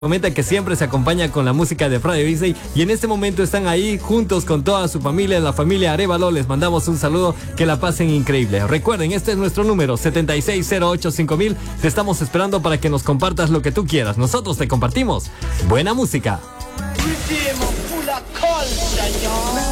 Comenta que siempre se acompaña con la música de Friday Disney y en este momento están ahí juntos con toda su familia, la familia Arévalo. Les mandamos un saludo, que la pasen increíble. Recuerden, este es nuestro número 76085000. Te estamos esperando para que nos compartas lo que tú quieras. Nosotros te compartimos buena música.